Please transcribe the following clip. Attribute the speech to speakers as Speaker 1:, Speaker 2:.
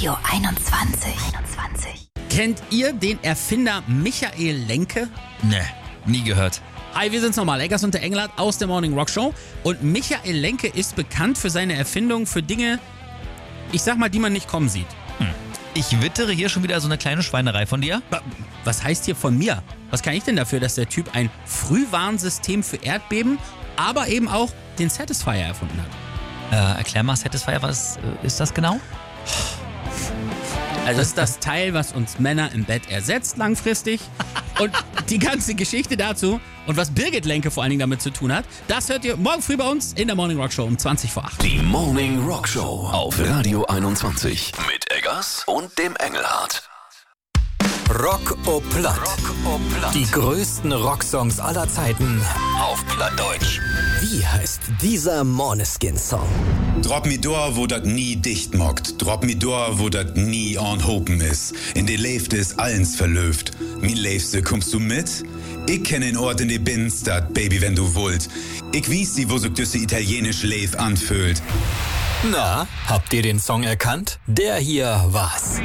Speaker 1: Radio 21.
Speaker 2: Kennt ihr den Erfinder Michael Lenke?
Speaker 3: Ne, nie gehört.
Speaker 2: Hi, wir sind's nochmal, Eggers und der Engelhardt aus der Morning Rock Show. Und Michael Lenke ist bekannt für seine Erfindung für Dinge, ich sag mal, die man nicht kommen sieht.
Speaker 3: Ich wittere hier schon wieder so eine kleine Schweinerei von dir.
Speaker 2: Was heißt hier von mir? Was kann ich denn dafür, dass der Typ ein Frühwarnsystem für Erdbeben, aber eben auch den Satisfier erfunden hat?
Speaker 3: Erklär mal, Satisfier, was ist das genau?
Speaker 2: Also das ist das Teil, was uns Männer im Bett ersetzt langfristig. Und die ganze Geschichte dazu und was Birgit Lenke vor allen Dingen damit zu tun hat, das hört ihr morgen früh bei uns in der Morning Rock Show um 20 vor 8.
Speaker 4: Die Morning Rock Show auf Radio 21 mit Eggers und dem Engelhardt.
Speaker 5: Rock au Platt. Die größten Rocksongs aller Zeiten
Speaker 4: Auf Plattdeutsch.
Speaker 5: Wie heißt dieser Måneskin-Song?
Speaker 6: Drop me door, wo dat nie dicht mockt. Drop me door, wo dat nie on hopen is. In de leefde is allens verlöft. Min leefste, kommst du mit? Ich kenne den Ort in de Binnenstadt, Baby, wenn du wollt. Ich wies sie, wo sich düsse italienisch Leef anfühlt.
Speaker 5: Na, habt ihr den Song erkannt? Der hier war's.